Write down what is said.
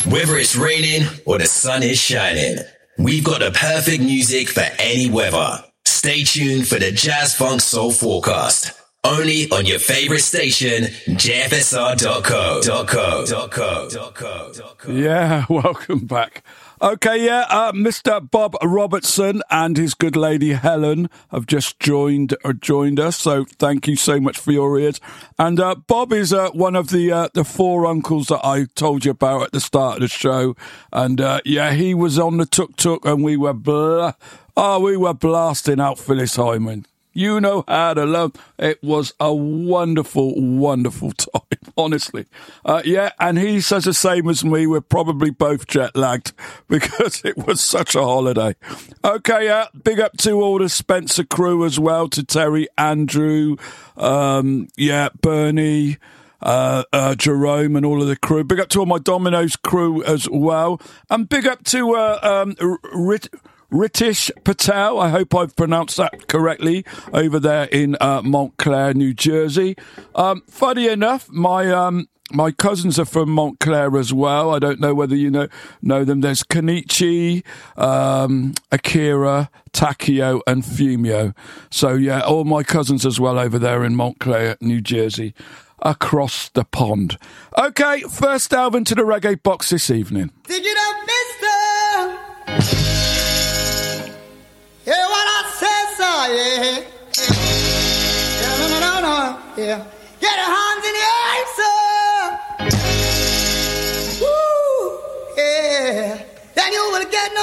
Whether it's raining or the sun is shining, we've got the perfect music for any weather. Stay tuned for the Jazz Funk Soul Forecast. Only on your favorite station, jfsr.co.co. Yeah, welcome back. Okay, Mr. Bob Robertson and his good lady Helen have just joined us, so thank you so much for your ears. And Bob is one of the four uncles that I told you about at the start of the show. And he was on the tuk-tuk and we were blasting out Phyllis Hyman. You know how to love. It was a wonderful, wonderful time, honestly. And he says the same as me. We're probably both jet-lagged because it was such a holiday. Okay, big up to all the Spencer crew as well, to Terry, Andrew, Bernie, Jerome and all of the crew. Big up to all my Domino's crew as well. And big up to Ritish Patel, I hope I've pronounced that correctly, over there in Montclair, New Jersey. Funny enough, my cousins are from Montclair as well. I don't know whether you know them. There's Kenichi, Akira, Takio, and Fumio. So, yeah, all my cousins as well over there in Montclair, New Jersey, across the pond. Okay, first delve into the reggae box this evening. Dig it up, mister! Hear what I say, sir, yeah. Yeah, no, yeah. Get your hands in the air, sir. Woo, yeah. Then you will get no